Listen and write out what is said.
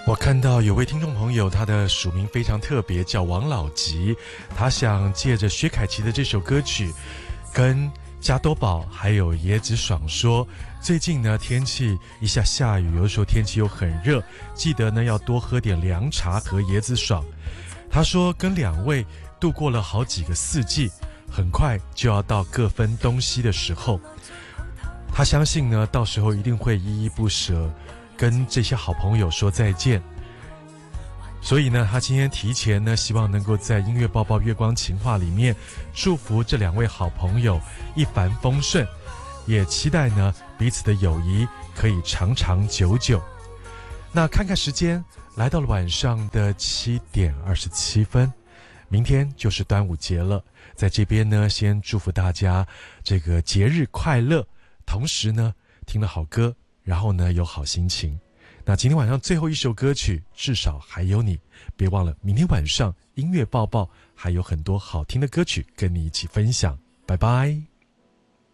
我看到有位听众朋友，他的署名非常特别，叫王老吉。他想借着薛凯琪的这首歌曲，跟加多宝还有椰子爽说，最近呢天气一下下雨，有的时候天气又很热，记得呢要多喝点凉茶和椰子爽。他说跟两位度过了好几个四季，很快就要到各分东西的时候，他相信呢到时候一定会依依不舍跟这些好朋友说再见。所以呢他今天提前呢希望能够在音乐抱抱月光情话里面祝福这两位好朋友一帆风顺，也期待呢彼此的友谊可以长长久久。那看看时间，来到了晚上的7:27，明天就是端午节了，在这边呢先祝福大家这个节日快乐，同时呢听了好歌，然后呢有好心情。那今天晚上最后一首歌曲至少还有你，别忘了明天晚上音乐抱抱还有很多好听的歌曲跟你一起分享。拜拜。